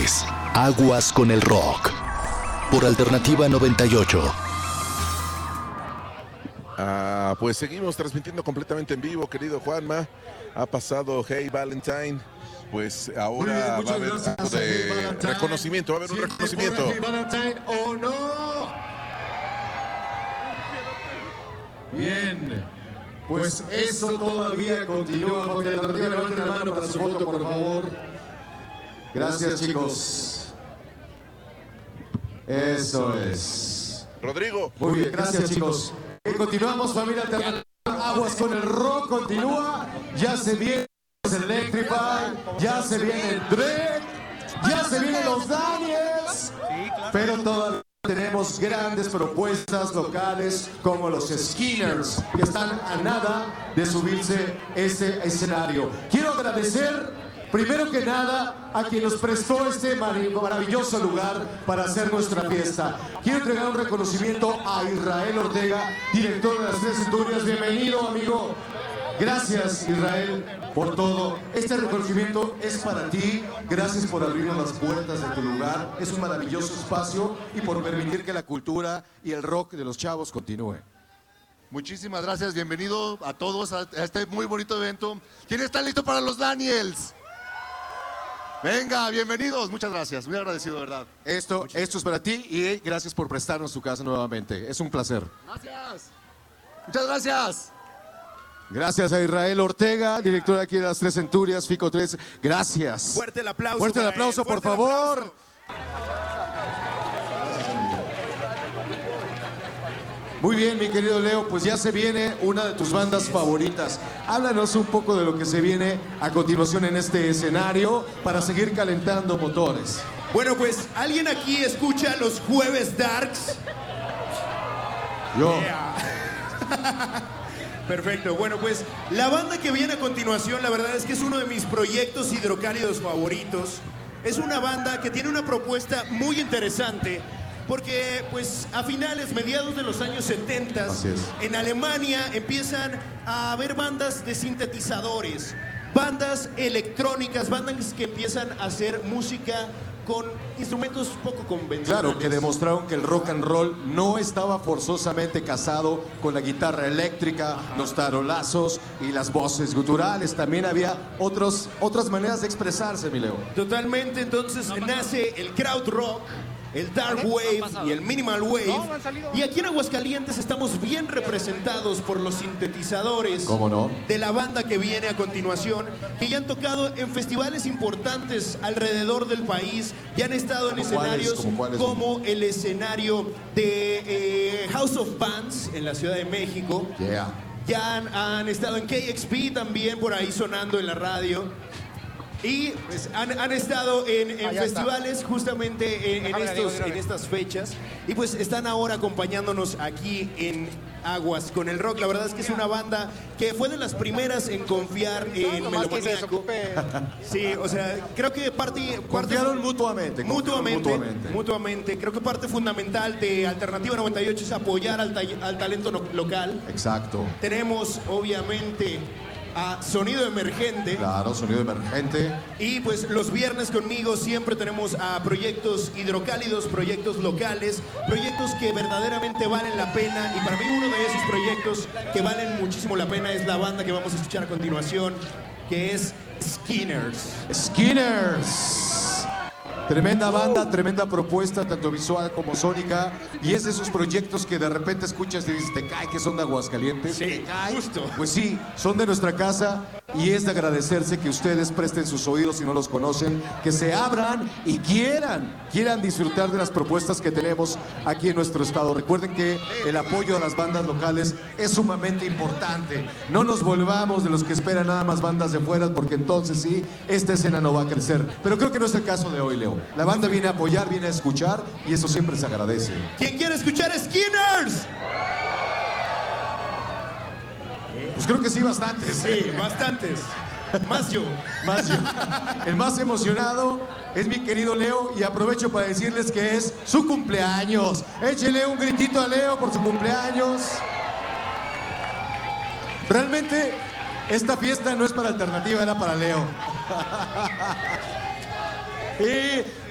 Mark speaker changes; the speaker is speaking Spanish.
Speaker 1: es Aguas con el Rock, por Alternativa 98.
Speaker 2: Pues seguimos transmitiendo completamente en vivo, querido Juanma. Ha pasado Hey Valentine. Pues ahora va a haber algo de reconocimiento, va a haber un reconocimiento.
Speaker 3: Hey Valentine o no. Bien, pues eso todavía continúa. Porque la alternativa, levanten la mano para su foto, por favor. Gracias, chicos. Eso es.
Speaker 2: Rodrigo.
Speaker 3: Muy bien, gracias, chicos. Y continuamos, familia alternativa. Aguas con el Rock continúa. Ya se viene el Electrify, ya se viene el Drake, ya se vienen los Daniels. Pero todavía tenemos grandes propuestas locales como los Skinners, que están a nada de subirse ese escenario. Quiero agradecer, primero que nada, a quien nos prestó este maravilloso lugar para hacer nuestra fiesta. Quiero entregar un reconocimiento a Israel Ortega, director de las Tres Centurias. Bienvenido, amigo. Gracias, Israel, por todo. Este reconocimiento es para ti. Gracias por abrirnos las puertas de tu lugar. Es un maravilloso espacio y por permitir que la cultura y el rock de los chavos continúe.
Speaker 4: Muchísimas gracias. Bienvenido a todos a este muy bonito evento. ¿Quién está listo para los Daniels? Venga, bienvenidos. Muchas gracias. Muy agradecido, de verdad.
Speaker 3: Esto es para ti y gracias por prestarnos tu casa nuevamente. Es un placer.
Speaker 4: Gracias. Muchas gracias.
Speaker 3: Gracias a Israel Ortega, director aquí de las Tres Centurias, Fico 3. Gracias.
Speaker 5: Fuerte el aplauso.
Speaker 3: Fuerte el aplauso, por favor. Muy bien, mi querido Leo, pues ya se viene una de tus bandas favoritas. Háblanos un poco de lo que se viene a continuación en este escenario para seguir calentando motores.
Speaker 5: Bueno, pues, ¿alguien aquí escucha los Jueves Darks?
Speaker 3: Yo.
Speaker 5: Yeah. Perfecto, bueno, pues la banda que viene a continuación, la verdad es que es uno de mis proyectos hidrocálidos favoritos. Es una banda que tiene una propuesta muy interesante porque pues a mediados de los años 70 en Alemania empiezan a haber bandas de sintetizadores, bandas electrónicas, bandas que empiezan a hacer música con instrumentos poco convencionales.
Speaker 3: Claro, que demostraron que el rock and roll no estaba forzosamente casado con la guitarra eléctrica, los tarolazos y las voces guturales. También había otras maneras de expresarse, mi Leo.
Speaker 5: Totalmente, entonces nace el crowd rock, el dark wave y el minimal wave. Y aquí en Aguascalientes estamos bien representados por los sintetizadores.
Speaker 3: ¿Cómo no?
Speaker 5: De la banda que viene a continuación, que ya han tocado en festivales importantes alrededor del país, ya han estado en escenarios como el escenario de House of Bands en la Ciudad de México.
Speaker 3: Yeah.
Speaker 5: Ya han estado en KXP también, por ahí sonando en la radio. Y pues, han estado en festivales justamente en estas fechas. Y pues están ahora acompañándonos aquí en Aguas con el Rock. La verdad es que es una banda que fue de las primeras en confiar en Melomaniaco. Sí, o sea, creo que
Speaker 3: confiaron mutuamente.
Speaker 5: Creo que parte fundamental de Alternativa 98 es apoyar al talento local.
Speaker 3: Exacto.
Speaker 5: Tenemos, obviamente, a Sonido Emergente.
Speaker 3: Claro, Sonido Emergente.
Speaker 5: Y pues los viernes conmigo siempre tenemos a proyectos hidrocálidos, proyectos locales, proyectos que verdaderamente valen la pena. Y para mí uno de esos proyectos que valen muchísimo la pena es la banda que vamos a escuchar a continuación, que es Skinners.
Speaker 3: Skinners. Tremenda banda, tremenda propuesta, tanto visual como sónica. Y es de esos proyectos que de repente escuchas y dices, ¿te cae que son de Aguascalientes?
Speaker 5: Sí, justo.
Speaker 3: Pues sí, son de nuestra casa y es de agradecerse que ustedes presten sus oídos si no los conocen, que se abran y quieran disfrutar de las propuestas que tenemos aquí en nuestro estado. Recuerden que el apoyo a las bandas locales es sumamente importante. No nos volvamos de los que esperan nada más bandas de fuera, porque entonces sí, esta escena no va a crecer. Pero creo que no es el caso de hoy, Leo. La banda viene a apoyar, viene a escuchar y eso siempre se agradece.
Speaker 5: ¿Quién quiere escuchar Skinners?
Speaker 3: Pues creo que sí, bastantes.
Speaker 5: Sí, bastantes. Más yo.
Speaker 3: El más emocionado es mi querido Leo y aprovecho para decirles que es su cumpleaños. Échele un gritito a Leo por su cumpleaños. Realmente esta fiesta no es para Alternativa, era para Leo. Y